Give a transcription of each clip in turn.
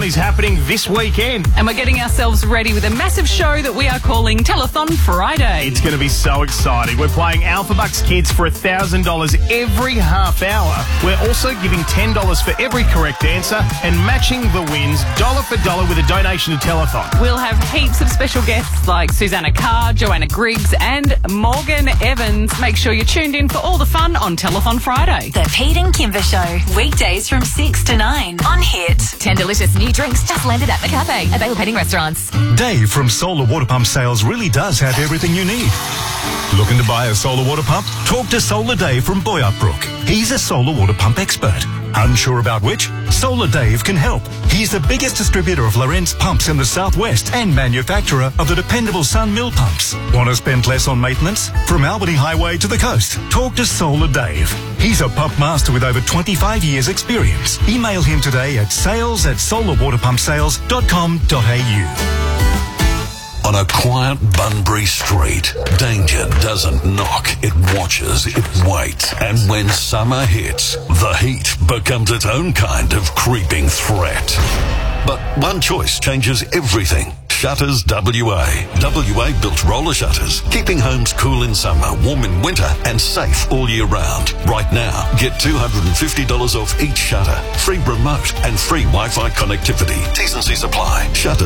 is happening this weekend. And we're getting ourselves ready with a massive show that we are calling Telethon Friday. It's going to be so exciting. We're playing Alpha Bucks Kids for $1,000 every half hour. We're also giving $10 for every correct answer and matching the wins dollar for dollar with a donation to Telethon. We'll have heaps of special guests like Susanna Carr, Joanna Griggs and Morgan Evans. Make sure you're tuned in for all the fun on Telethon Friday. The Pete and Kimber Show, weekdays from 6 to 9 on Hit. 10 delicious new drinks just landed at the cafe at Bale Petting Restaurants. Dave from Solar Water Pump Sales really does have everything you need. Looking to buy a solar water pump? Talk to Solar Dave from Boyup Brook. He's a solar water pump expert. Unsure about which? Solar Dave can help. He's the biggest distributor of Lorentz pumps in the southwest and manufacturer of the dependable Sun Mill pumps. Want to spend less on maintenance? From Albany Highway to the coast, talk to Solar Dave. He's a pump master with over 25 years experience. Email him today at sales@solarwaterpumpsales.com.au. On a quiet Bunbury street, danger doesn't knock, it watches, it waits. And when summer hits, the heat becomes its own kind of creeping threat. But one choice changes everything. Shutters WA. WA built roller shutters, keeping homes cool in summer, warm in winter, and safe all year round. Right now, get $250 off each shutter, free remote, and free Wi-Fi connectivity. T's and C's apply.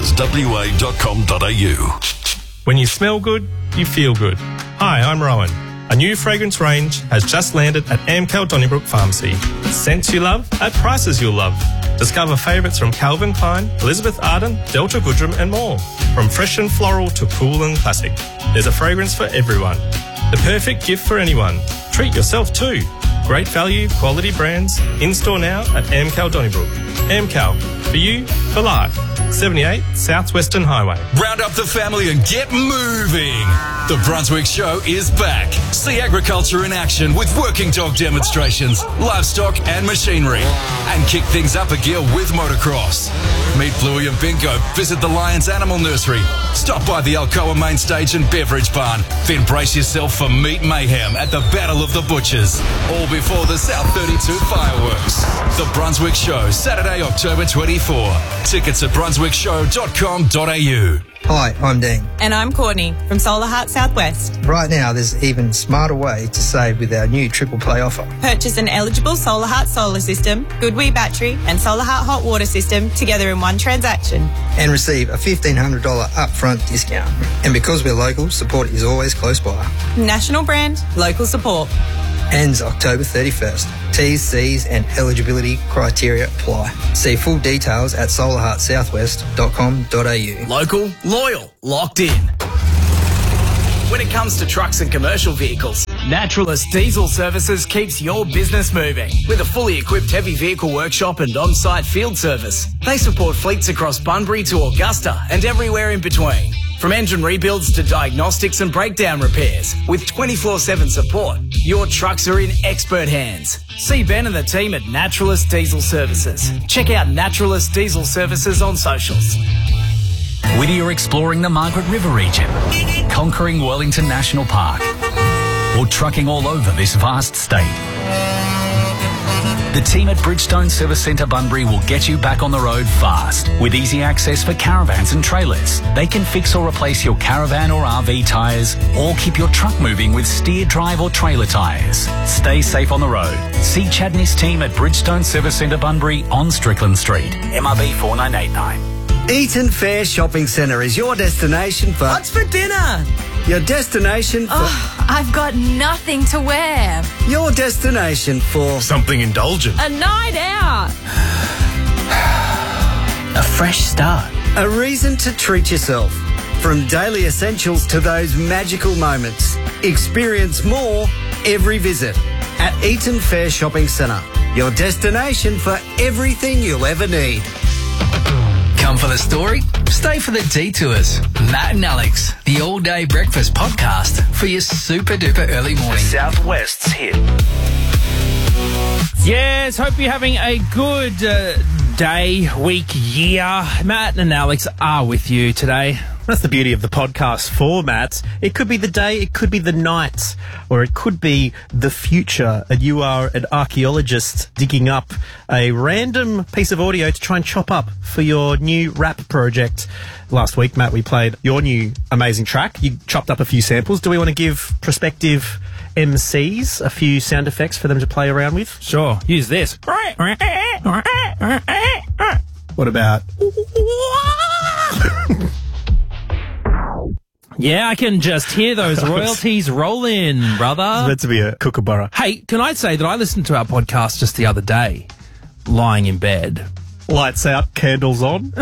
Shutterswa.com.au. When you smell good, you feel good. Hi, I'm Rowan. A new fragrance range has just landed at Amcal Donnybrook Pharmacy. Scents you love at prices you'll love. Discover favourites from Calvin Klein, Elizabeth Arden, Delta Goodrem and more. From fresh and floral to cool and classic. There's a fragrance for everyone. The perfect gift for anyone. Treat yourself too. Great value, quality brands. In-store now at Amcal Donnybrook. Amcal. For you, for life. 78 Southwestern Highway. Round up the family and get moving. The Brunswick Show is back. See agriculture in action with working dog demonstrations, livestock and machinery. And kick things up a gear with motocross. Meet Bluey and Bingo. Visit the Lions Animal Nursery. Stop by the Alcoa Main Stage and Beverage Barn. Then brace yourself for Meat Mayhem at the Battle of the Butchers. All before the South 32 fireworks. The Brunswick Show, Saturday, October 24. Tickets at brunswickshow.com.au. Hi, I'm Dean. And I'm Courtney from Solar Heart Southwest. Right now, there's an even smarter way to save with our new Triple Play offer. Purchase an eligible Solar Heart solar system, GoodWe battery and Solar Heart hot water system together in one transaction. And receive a $1,500 upfront discount. And because we're local, support is always close by. National brand, local support. Ends October 31st. T's, C's and eligibility criteria apply. See full details at solarheartsouthwest.com.au. Local, loyal, locked in. When it comes to trucks and commercial vehicles, Naturalist Diesel Services keeps your business moving. With a fully equipped heavy vehicle workshop and on-site field service, they support fleets across Bunbury to Augusta and everywhere in between. From engine rebuilds to diagnostics and breakdown repairs, with 24/7 support, your trucks are in expert hands. See Ben and the team at Naturalist Diesel Services. Check out Naturalist Diesel Services on socials. Whether you're exploring the Margaret River region, conquering Wellington National Park, or trucking all over this vast state, the team at Bridgestone Service Centre Bunbury will get you back on the road fast. With easy access for caravans and trailers, they can fix or replace your caravan or RV tyres, or keep your truck moving with steer drive or trailer tyres. Stay safe on the road. See Chad and his team at Bridgestone Service Centre Bunbury on Strickland Street, MRB 4989. Eaton Fair Shopping Centre is your destination for... What's for dinner? Your destination for... Oh, I've got nothing to wear. Your destination for... Something indulgent. A night out. A fresh start. A reason to treat yourself. From daily essentials to those magical moments. Experience more every visit at Eaton Fair Shopping Centre. Your destination for everything you'll ever need. Come for the story, stay for the detours. Matt and Alex, the all-day breakfast podcast for your super-duper early morning. Southwest's hit. Yes, hope you're having a good day, week, year. Matt and Alex are with you today. That's the beauty of the podcast format. It could be the day, it could be the night, or it could be the future. And you are an archaeologist digging up a random piece of audio to try and chop up for your new rap project. Last week, Matt, we played your new amazing track. You chopped up a few samples. Do we want to give prospective MCs a few sound effects for them to play around with? Sure. Use this. What about... Yeah, I can just hear those royalties roll in, brother. It's meant to be a kookaburra. Hey, can I say that I listened to our podcast just the other day, lying in bed. Lights out, candles on.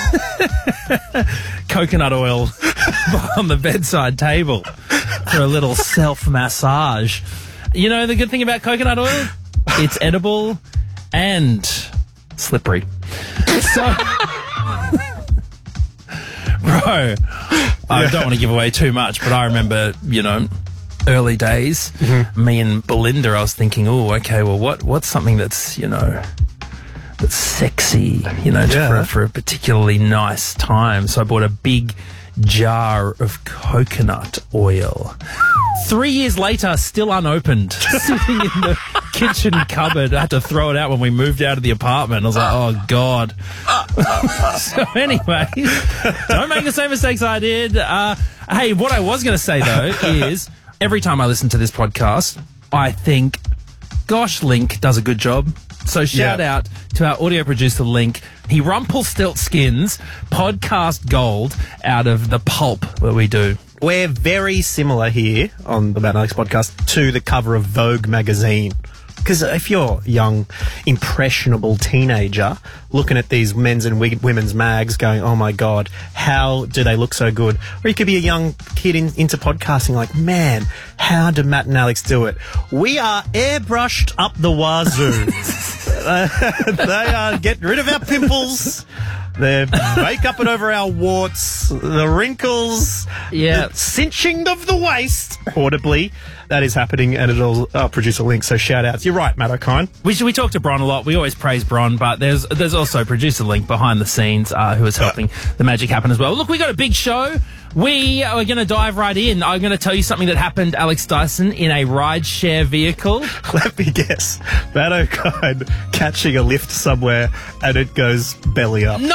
Coconut oil on the bedside table for a little self-massage. You know the good thing about coconut oil? It's edible and slippery. So... Bro, I don't want to give away too much, but I remember, early days, me and Belinda, I was thinking, oh, okay, well, what's something that's, that's sexy, for a particularly nice time. So I bought a big jar of coconut oil. 3 years later, still unopened, sitting in the kitchen cupboard. I had to throw it out when we moved out of the apartment. I was like, oh, God. So anyway, don't make the same mistakes I did. Hey, what I was going to say, though, is every time I listen to this podcast, I think, gosh, Link does a good job. So shout out to our audio producer, Link. He Rumpelstiltskins podcast gold out of the pulp that we do. We're very similar here on the Matt and Alex podcast to the cover of Vogue magazine. Because if you're a young, impressionable teenager looking at these men's and women's mags going, oh my God, how do they look so good? Or you could be a young kid into podcasting like, man, how do Matt and Alex do it? We are airbrushed up the wazoo. They are getting rid of our pimples. They're make-upping over our warts, the wrinkles, the cinching of the waist, audibly. That is happening, and it'll produce a link, so shout-outs. You're right, Matt O'Kine. We talk to Bron a lot. We always praise Bron, but there's also producer Link behind the scenes who is helping the magic happen as well. Look, we got a big show. We are going to dive right in. I'm going to tell you something that happened, Alex Dyson, in a ride-share vehicle. Let me guess. Matt O'Kine catching a lift somewhere, and it goes belly up.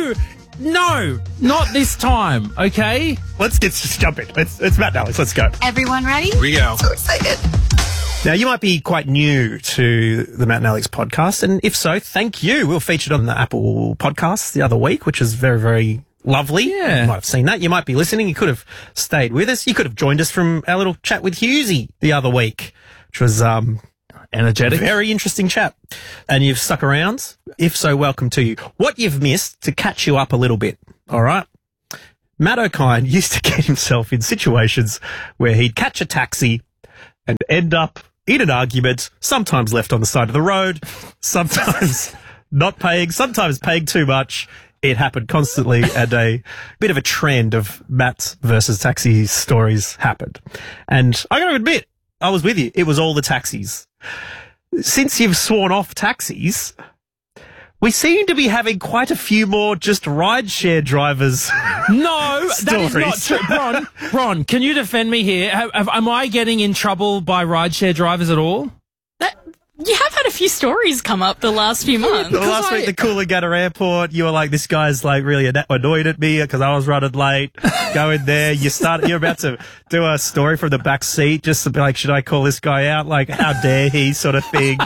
No, not this time, okay? Let's just jump in. It's Matt and Alex. Let's go. Everyone ready? Here we go. So excited. Now, you might be quite new to the Matt and Alex podcast, and if so, thank you. We were featured on the Apple Podcasts the other week, which is very, very lovely. Yeah. You might have seen that. You might be listening. You could have stayed with us. You could have joined us from our little chat with Hughesy the other week, which was energetic. Very interesting chat. And you've stuck around. If so, welcome to you. What you've missed, to catch you up a little bit, all right? Matt O'Kine used to get himself in situations where he'd catch a taxi and end up in an argument, sometimes left on the side of the road, sometimes not paying, sometimes paying too much. It happened constantly, and a bit of a trend of Matt versus taxi stories happened. And I got to admit, I was with you. It was all the taxis. Since you've sworn off taxis, we seem to be having quite a few more just rideshare drivers. No, that is not true. Bron, can you defend me here? Am I getting in trouble by rideshare drivers at all? You have had a few stories come up the last few months. Last week, the Coolangatta Airport, you were like, this guy's like really annoyed at me because I was running late. Go in there. You're about to do a story from the back seat just to be like, should I call this guy out? Like, how dare he sort of thing.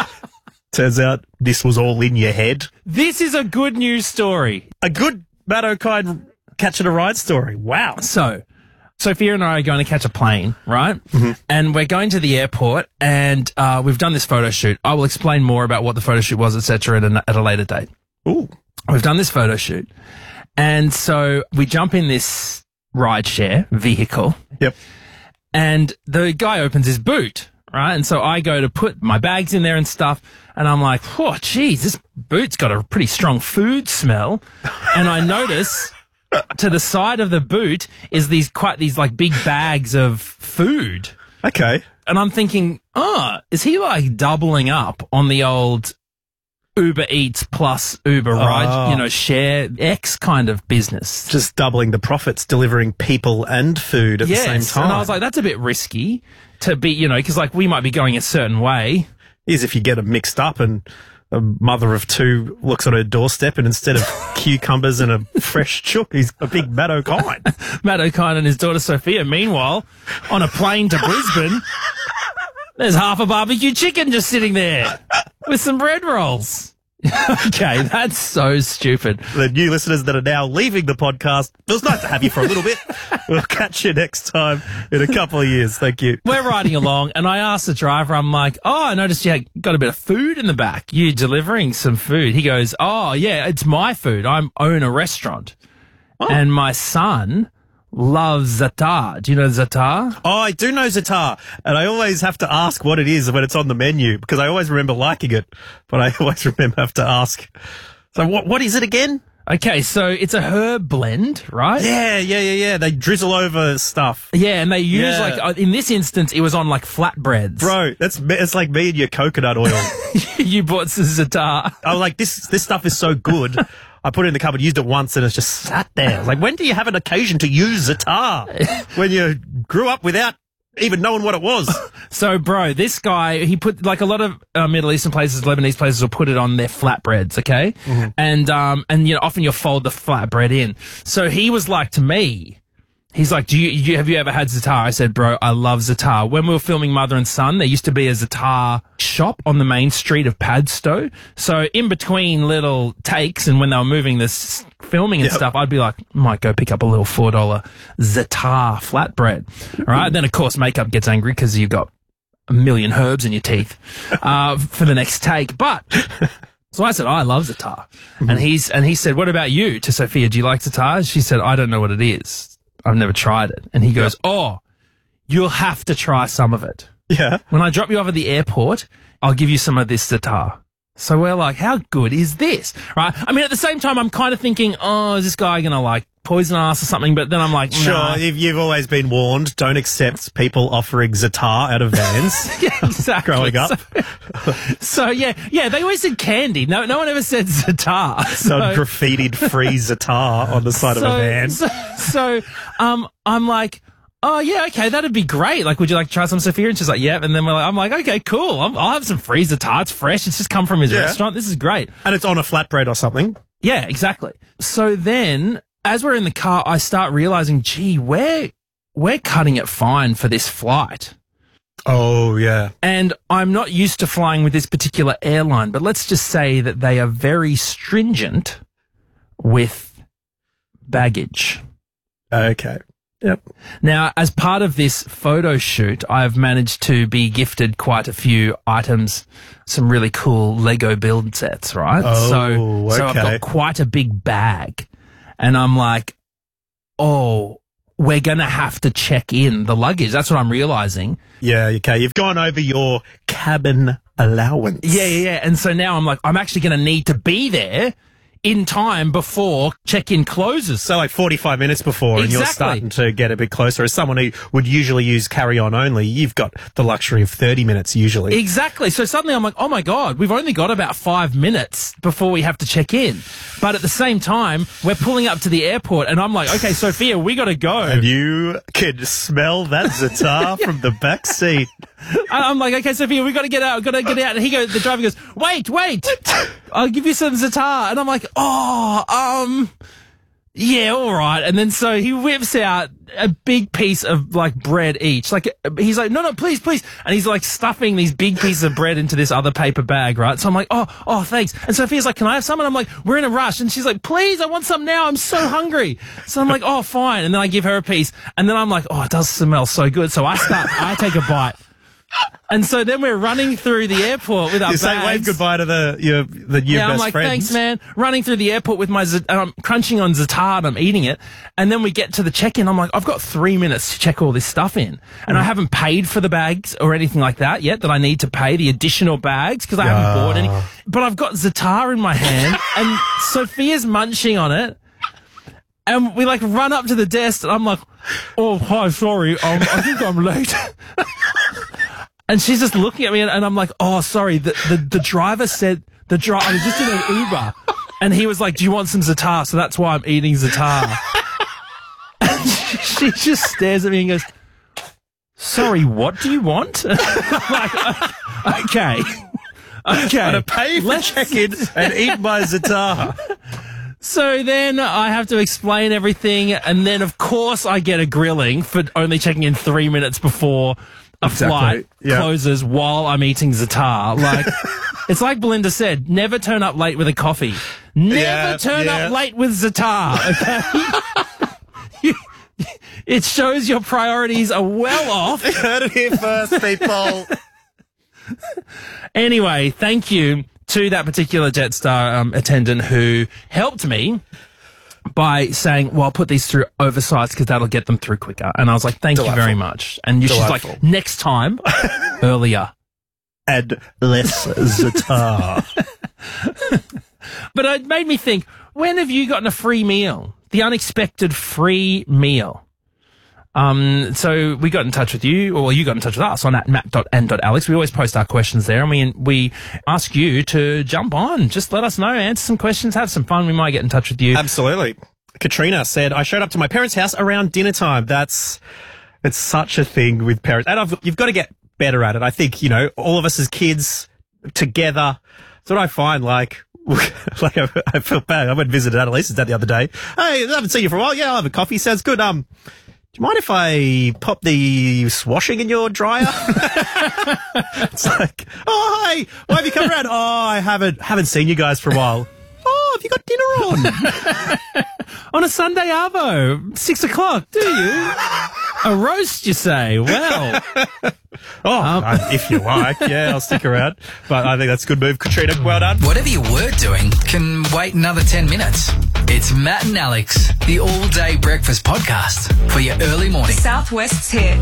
Turns out this was all in your head. This is a good news story. A good Matt O'Kine catching a ride story. Wow. So, Sophia and I are going to catch a plane, right? Mm-hmm. And we're going to the airport, and we've done this photo shoot. I will explain more about what the photo shoot was, etc., at a later date. Ooh. We've done this photo shoot, and so we jump in this rideshare vehicle. Yep. And the guy opens his boot, right? And so I go to put my bags in there and stuff, and I'm like, oh, geez, this boot's got a pretty strong food smell. And I notice to the side of the boot is these like big bags of food. Okay. And I'm thinking, is he like doubling up on the old Uber Eats plus Uber Ride, share X kind of business. Just doubling the profits, delivering people and food at the same time. And I was like, that's a bit risky to be, because like we might be going a certain way. Is if you get them mixed up and a mother of two looks on her doorstep and instead of cucumbers and a fresh chook, he's a big Matt O'Kine. Matt O'Kine and his daughter Sophia. Meanwhile, on a plane to Brisbane, there's half a barbecue chicken just sitting there with some bread rolls. Okay, that's so stupid. The new listeners that are now leaving the podcast, it was nice to have you for a little bit. We'll catch you next time in a couple of years. Thank you. We're riding along, and I asked the driver, I'm like, I noticed you got a bit of food in the back. You delivering some food. He goes, yeah, it's my food. I own a restaurant. And my son loves za'atar. Do you know za'atar? Oh, I do know za'atar, and I always have to ask what it is when it's on the menu because I always remember liking it, but I always remember have to ask. So what is it again? Okay, so it's a herb blend, right? Yeah. They drizzle over stuff. Yeah, and they use in this instance, it was on like flatbreads. Bro, it's like me and your coconut oil. You bought some za'atar. I was like, this stuff is so good. I put it in the cupboard, used it once, and it's just sat there. Like, when do you have an occasion to use za'atar? When you grew up without even knowing what it was. So, bro, this guy, he put, like a lot of Middle Eastern places, Lebanese places will put it on their flatbreads, okay? Mm-hmm. And often you'll fold the flatbread in. So he was like to me, he's like, have you ever had za'atar? I said, bro, I love za'atar. When we were filming Mother and Son, there used to be a za'atar shop on the main street of Padstow. So in between little takes and when they were moving this filming and stuff, I'd be like, might go pick up a little $4 za'atar flatbread. All right. Then, of course, makeup gets angry because you've got a million herbs in your teeth for the next take. But so I said, I love za'atar. Mm-hmm. And he said, what about you? To Sophia, do you like za'atar? She said, I don't know what it is. I've never tried it. And he goes, you'll have to try some of it. Yeah. When I drop you off at the airport, I'll give you some of this za'atar. So we're like, how good is this? Right? I mean, at the same time, I'm kind of thinking, is this guy going to like poison us or something? But then I'm like, sure, nah. If you've always been warned, don't accept people offering za'atar out of vans. Yeah, exactly. Growing up. So yeah, they always said candy. No one ever said za'atar. So graffitied free za'atar on the side of a van. So I'm like, oh yeah, okay, that'd be great. Like, would you like to try some, Sophia? And she's like, yeah. And then I'm like, okay, cool. I'll have some free za'atar. It's fresh. It's just come from his restaurant. This is great. And it's on a flatbread or something. Yeah, exactly. So then, as we're in the car, I start realizing, gee, we're cutting it fine for this flight. Oh, yeah. And I'm not used to flying with this particular airline, but let's just say that they are very stringent with baggage. Okay. Yep. Now, as part of this photo shoot, I've managed to be gifted quite a few items, some really cool Lego build sets, right? Oh, So I've got quite a big bag. And I'm like, we're going to have to check in the luggage. That's what I'm realizing. Yeah, okay. You've gone over your cabin allowance. Yeah. And so now I'm like, I'm actually going to need to be there in time before check-in closes. So like 45 minutes before, and you're starting to get a bit closer. As someone who would usually use carry-on only, you've got the luxury of 30 minutes usually. Exactly. So suddenly I'm like, oh my God, we've only got about 5 minutes before we have to check in. But at the same time, we're pulling up to the airport and I'm like, okay, Sophia, we got to go. And you can smell that za'atar from the back seat. I'm like, okay, Sophia, we got to get out. And the driver goes, wait, I'll give you some za'atar. And I'm like, yeah, all right. And then so he whips out a big piece of like bread each. Like, he's like, no, please. And he's like stuffing these big pieces of bread into this other paper bag, right? So I'm like, oh, thanks. And Sophia's like, can I have some? And I'm like, we're in a rush. And she's like, please, I want some now. I'm so hungry. So I'm like, oh, fine. And then I give her a piece. And then I'm like, it does smell so good. So I take a bite. And so then we're running through the airport with our bags. You say wave goodbye to the new best friend. I'm like, thanks, man. Running through the airport with and I'm crunching on za'atar and I'm eating it. And then we get to the check-in. I'm like, I've got 3 minutes to check all this stuff in. And I haven't paid for the bags or anything like that yet that I need to pay, the additional bags, because I haven't bought any. But I've got za'atar in my hand and Sophia's munching on it. And we like run up to the desk and I'm like, oh, hi, sorry. I think I'm late. And she's just looking at me and I'm like, oh, sorry. The driver said I was just in an Uber, and he was like, "Do you want some za'atar?" So that's why I'm eating za'atar. And she just stares at me and goes, "Sorry, what do you want?" I'm like, okay. I'm gonna pay for check-in and eat my za'atar. So then I have to explain everything, and then of course I get a grilling for only checking in 3 minutes before a flight closes while I'm eating za'atar. Like, it's like Belinda said, never turn up late with a coffee. Never turn up late with za'atar, okay? It shows your priorities are well off. You heard it here first, people. Anyway, thank you to that particular Jetstar attendant who helped me by saying, well, I'll put these through oversized because that'll get them through quicker. And I was like, thank you very much. And she's like, next time, earlier. And less za'atar. But it made me think, when have you gotten a free meal? The unexpected free meal. So we got in touch with you, or you got in touch with us on at matt.and.alex. We always post our questions there, and we ask you to jump on. Just let us know, answer some questions, have some fun. We might get in touch with you. Absolutely. Katrina said, I showed up to my parents' house around dinner time. It's such a thing with parents. And you've got to get better at it. I think, all of us as kids together, that's what I find, like I felt bad. I went and visited Annalise's dad the other day. Hey, I haven't seen you for a while. Yeah, I'll have a coffee. Sounds good. Do you mind if I pop the washing in your dryer? It's like, oh, hi, why have you come around? Oh, I haven't seen you guys for a while. Oh, have you got dinner on? On a Sunday arvo, 6 o'clock, do you? A roast, you say? Well. If you like, yeah, I'll stick around. But I think that's a good move. Katrina, well done. Whatever you were doing can wait another 10 minutes. It's Matt and Alex, the all-day breakfast podcast for your early morning. Southwest's here.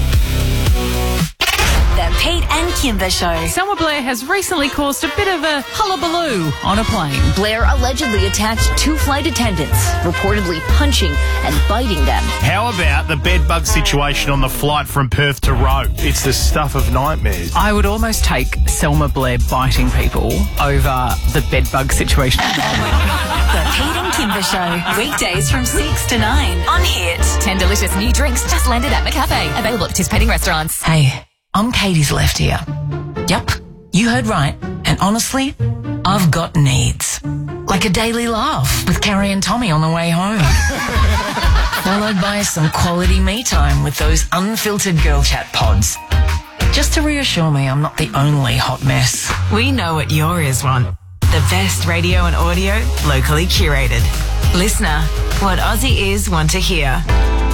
The Pete and Kimber Show. Selma Blair has recently caused a bit of a hullabaloo on a plane. Blair allegedly attacked 2 flight attendants, reportedly punching and biting them. How about the bedbug situation on the flight from Perth to Rome? It's the stuff of nightmares. I would almost take Selma Blair biting people over the bedbug situation. The Pete and Kimber Show. Weekdays from 6 to 9 on Hit. 10 delicious new drinks just landed at McCafe. Available at participating restaurants. Hey, I'm Katie's left ear. Yep, you heard right. And honestly, I've got needs. Like a daily laugh with Carrie and Tommy on the way home. Followed by some quality me time with those unfiltered girl chat pods. Just to reassure me I'm not the only hot mess. We know what your ears want. The best radio and audio, locally curated. Listener, what Aussie ears want to hear.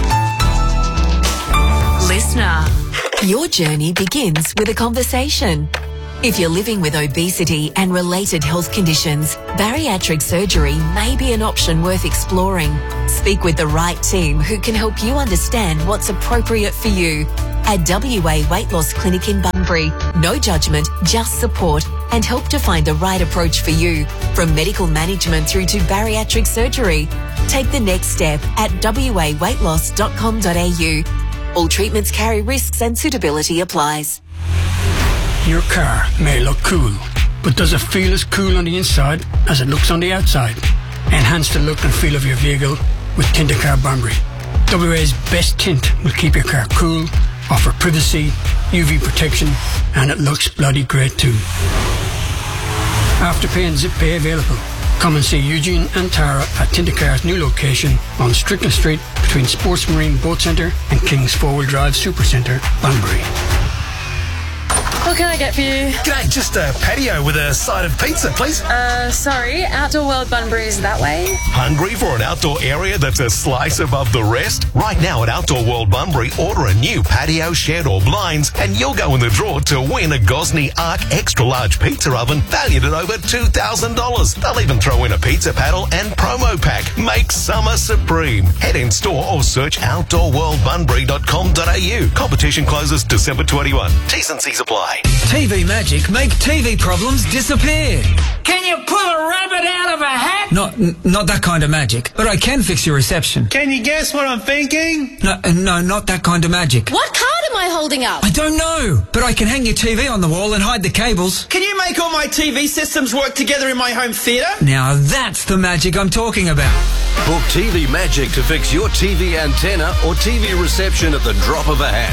Listener. Your journey begins with a conversation. If you're living with obesity and related health conditions, bariatric surgery may be an option worth exploring. Speak with the right team who can help you understand what's appropriate for you. At WA Weight Loss Clinic in Bunbury, no judgment, just support and help to find the right approach for you. From medical management through to bariatric surgery. Take the next step at waweightloss.com.au. All treatments carry risks and suitability applies. Your car may look cool, but does it feel as cool on the inside as it looks on the outside? Enhance the look and feel of your vehicle with Tintacar Bunbury. WA's best tint will keep your car cool, offer privacy, UV protection, and it looks bloody great too. Afterpay and ZipPay available. Come and see Eugene and Tara at Tintacar's new location on Strickland Street between Sports Marine Boat Centre and King's 4-Wheel Drive Supercentre, Bunbury. What can I get for you? G'day, just a patio with a side of pizza, please. Sorry, Outdoor World Bunbury's that way. Hungry for an outdoor area that's a slice above the rest? Right now at Outdoor World Bunbury, order a new patio, shed or blinds and you'll go in the draw to win a Gosney Arc Extra Large Pizza Oven valued at over $2,000. They'll even throw in a pizza paddle and promo pack. Make summer supreme. Head in store or search outdoorworldbunbury.com.au. Competition closes December 21. T's and C's apply. TV Magic make TV problems disappear. Can you pull a rabbit out of a hat? Not that kind of magic, but I can fix your reception. Can you guess what I'm thinking? No, not that kind of magic. What card am I holding up? I don't know, but I can hang your TV on the wall and hide the cables. Can you make all my TV systems work together in my home theatre? Now that's the magic I'm talking about. Book TV Magic to fix your TV antenna or TV reception at the drop of a hat.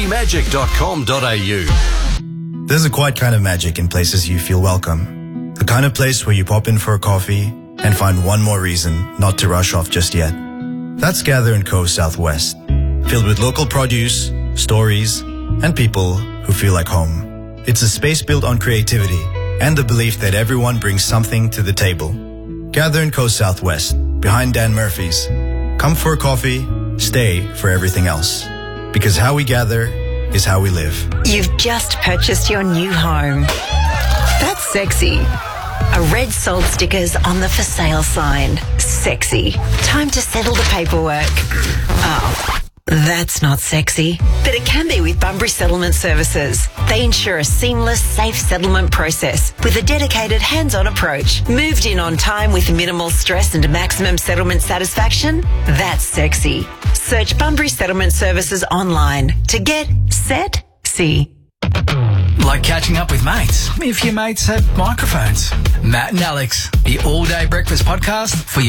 tvmagic.com.au. There's a quiet kind of magic in places you feel welcome. The kind of place where you pop in for a coffee and find one more reason not to rush off just yet. That's Gather & Co. Southwest, filled with local produce, stories, and people who feel like home. It's a space built on creativity and the belief that everyone brings something to the table. Gather & Co. Southwest, behind Dan Murphy's. Come for a coffee, stay for everything else. Because how we gather is how we live. You've just purchased your new home. That's sexy. A red sold stickers on the for sale sign. Sexy. Time to settle the paperwork. Oh, that's not sexy. But it can be with Bunbury Settlement Services. They ensure a seamless, safe settlement process with a dedicated hands-on approach. Moved in on time with minimal stress and maximum settlement satisfaction? That's sexy. Search Bunbury Settlement Services online to get set, see. Like catching up with mates, if your mates have microphones. Matt and Alex, the all-day breakfast podcast for your